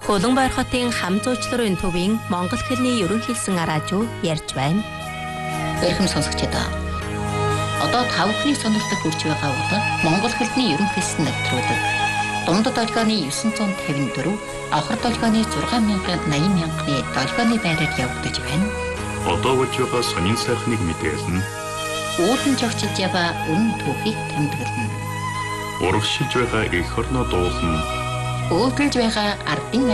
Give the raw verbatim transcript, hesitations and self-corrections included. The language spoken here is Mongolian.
Улаанбаяр хотын хам зуучларын төвийн монгол хэлний ерөнхийлсөн араажуу ярьж байна. Эрхэм сонсогчдоо. Одоо тав бүхний сонирхдаг хүрч байгаа бол монгол хэлний ерөнхийлсөн нэвтрүүлэг. Дундад долгионы дев'ять пятьдесят четыре, авахар долгионы шесть мянган восемьдесят мянганы долгионы байраар явагдаж байна. Одоо болж байгаа сонин сайхныг мэдээлнэ. Уулын жогчилж яваа үнэн түүхийг тэмдэглэнэ. Урагшилж байгаа эх орноо дуулна. Өөдрөж байгаа ардын